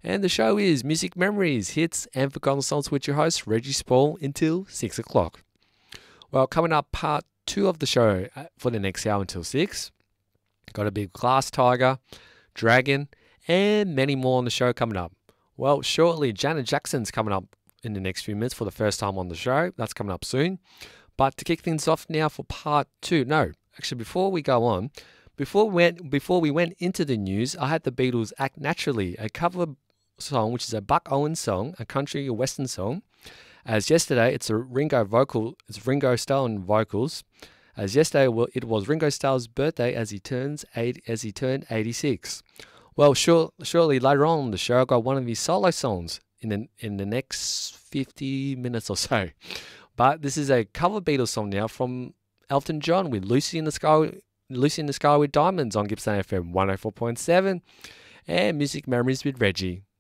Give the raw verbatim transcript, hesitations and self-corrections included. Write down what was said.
And the show is Music Memories, Hits and Forgotten Songs with your host, Reggie Spall, until six o'clock. Well, coming up, part two of the show for the next hour until six. Got a big Glass Tiger, Dragon, and many more on the show coming up. Well, shortly, Janet Jackson's coming up in the next few minutes for the first time on the show. That's coming up soon. But to kick things off now for part two, no, actually before we go on, before we went, before we went into the news, I had the Beatles' Act Naturally, a cover song, which is a Buck Owens song, a country or western song. As yesterday, it's a Ringo vocal, it's Ringo Starr on vocals. As yesterday, well, it was Ringo Starr's birthday as he turns eight, as he turned eighty-six. Well, sure, shortly later on in the show, I got one of his solo songs in the, in the next fifty minutes or so. But this is a cover Beatles song now from Elton John with Lucy in the Sky, Lucy in the Sky with Diamonds on Gippsland F M one oh four point seven and Music Memories with Reggie.